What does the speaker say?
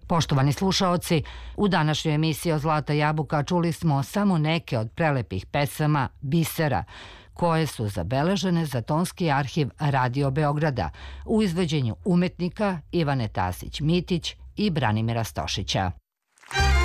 Poštovani slušaoci, u današnjoj emisiji o Zlata jabuka čuli smo samo neke od prelepih pesama Bisera, koje su zabeležene za tonski arhiv Radio Beograda u izvođenju umetnika Ivane Tasić-Mitić i Branimira Stošića.